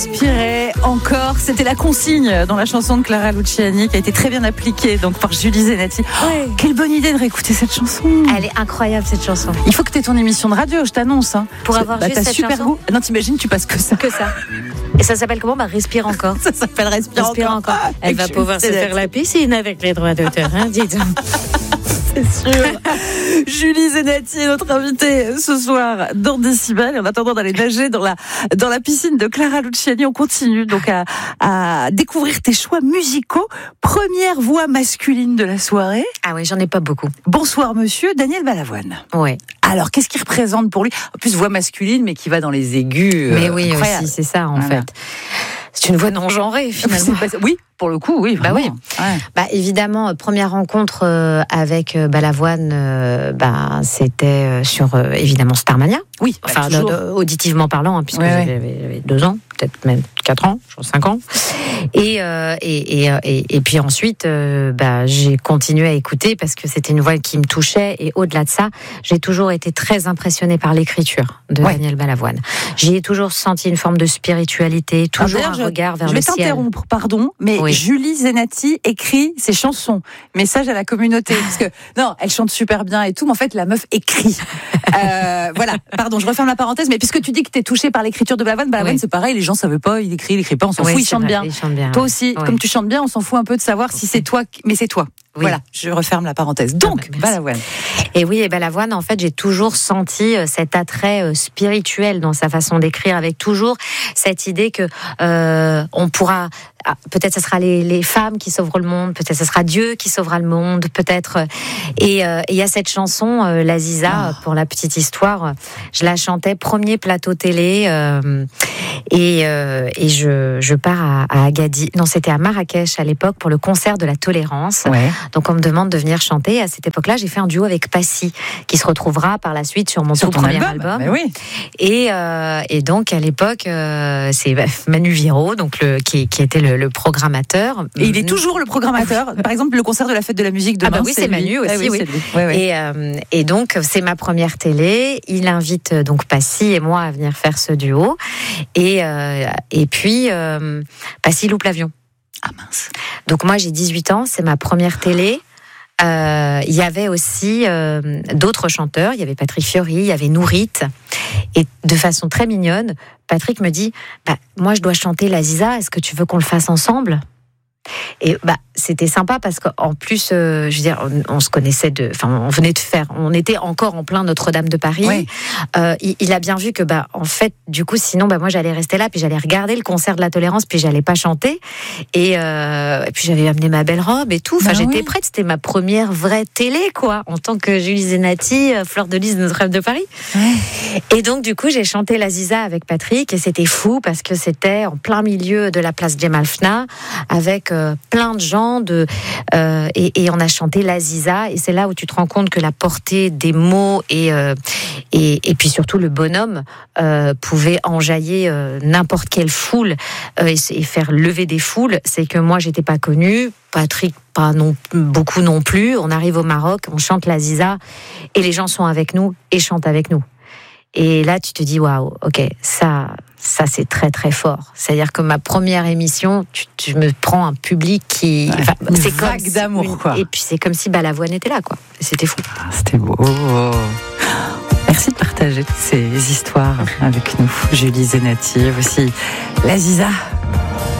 Respirer encore, c'était la consigne dans la chanson de Clara Luciani qui a été très bien appliquée donc par Julie Zenati. Ouais. Quelle bonne idée de réécouter cette chanson. Elle est incroyable cette chanson. Il faut que tu aies ton émission de radio, je t'annonce. Pour avoir juste t'as cette super chanson. goût. Non, t'imagines, tu passes que ça. Que ça. Et ça s'appelle comment ? Respire encore. Ça s'appelle Respire encore. Elle va pouvoir se faire la piscine avec les droits d'auteur, dites. C'est sûr. Julie Zenati est notre invitée ce soir dans Décibel. Et en attendant d'aller nager dans la piscine de Clara Luciani, on continue donc à découvrir tes choix musicaux. Première voix masculine de la soirée. Ah oui, j'en ai pas beaucoup. Bonsoir monsieur, Daniel Balavoine. Ouais. Alors, qu'est-ce qu'il représente pour lui ? En plus, voix masculine, mais qui va dans les aigus. Mais oui, incroyable. aussi, c'est ça en fait. C'est une voix non genrée finalement. Oui, pour le coup, oui. Bah oui. Ouais. Bah évidemment, première rencontre avec Balavoine, c'était sur évidemment Starmania. Oui, Enfin, auditivement parlant, puisque Ouais. j'avais 2 ans, peut-être même 4 ans, 5 ans. Et puis ensuite, j'ai continué à écouter parce que c'était une voix qui me touchait. Et au-delà de ça, j'ai toujours été très impressionnée par l'écriture de Daniel Balavoine. J'y ai toujours senti une forme de spiritualité, toujours un regard vers le ciel. Je vais t'interrompre, pardon, mais Julie Zenati écrit ses chansons. Message à la communauté, parce que non, elle chante super bien et tout, mais en fait la meuf écrit. Voilà, pardon, je referme la parenthèse, mais puisque tu dis que t'es touchée par l'écriture de Balavoine, c'est pareil, les gens savaient pas, il écrit pas, on s'en fout, il chante bien. Toi aussi, comme tu chantes bien, on s'en fout un peu de savoir si c'est toi, mais c'est toi. Oui. Voilà, je referme la parenthèse. Donc, Balavoine. Et oui, et Balavoine, en fait, j'ai toujours senti cet attrait spirituel dans sa façon d'écrire, avec toujours cette idée que on pourra, peut-être ce sera les femmes qui sauveront le monde, peut-être ce sera Dieu qui sauvera le monde, peut-être. Et il y a cette chanson, La Ziza, pour la petite histoire, je la chantais premier plateau télé, et je pars à Agadir. Non, c'était à Marrakech à l'époque pour le concert de la tolérance. Ouais. Donc on me demande de venir chanter. À cette époque-là, j'ai fait un duo avec Passy, qui se retrouvera par la suite sur mon tout premier album. Oui. Et donc à l'époque, c'est Manu Viro, donc qui était le programmateur. Et il est toujours le programmateur. Par exemple, le concert de la fête de la musique demain. C'est Manu aussi. Oui. C'est lui. Oui. Et donc c'est ma première télé. Il invite donc Passy et moi à venir faire ce duo. Et puis Passy loupe l'avion. Ah mince. Donc moi j'ai 18 ans, c'est ma première télé. Il y avait aussi d'autres chanteurs, il y avait Patrick Fiori, il y avait Nourit. Et de façon très mignonne, Patrick me dit moi je dois chanter La Ziza, est-ce que tu veux qu'on le fasse ensemble ? Et c'était sympa parce qu'en plus, je veux dire, on se connaissait on était encore en plein Notre-Dame de Paris. Oui. Il a bien vu que, en fait, du coup, sinon, moi, j'allais rester là, puis j'allais regarder le concert de la tolérance, puis j'allais pas chanter. Et puis j'avais amené ma belle robe et tout. Enfin, j'étais prête. C'était ma première vraie télé, quoi, en tant que Julie Zenati, fleur de lys de Notre-Dame de Paris. Ouais. Et donc, du coup, j'ai chanté La Ziza avec Patrick, et c'était fou parce que c'était en plein milieu de la place Jemal Fna, avec plein de gens et on a chanté La Ziza, et c'est là où tu te rends compte que la portée des mots et puis surtout le bonhomme pouvait enjailler n'importe quelle foule et faire lever des foules. C'est que moi j'étais pas connue, Patrick pas beaucoup non plus. On arrive au Maroc, on chante La Ziza et les gens sont avec nous et chantent avec nous. Et là tu te dis waouh, ok, ça c'est très très fort. C'est-à-dire que ma première émission, tu me prends un public qui... c'est vague d'amour, quoi. Et puis c'est comme si Balavoine était là, quoi. Et c'était fou. C'était beau. Merci de partager toutes ces histoires avec nous. Julie Zenati, aussi La Ziza.